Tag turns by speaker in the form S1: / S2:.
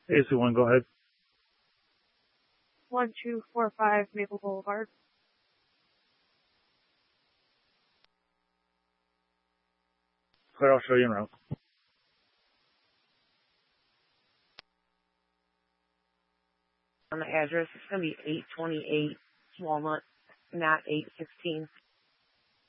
S1: AC1, go ahead.
S2: 1245 Maple Boulevard.
S1: Clear, I'll show you en route.
S3: On the address, it's going to be 828 Walnut, not 816.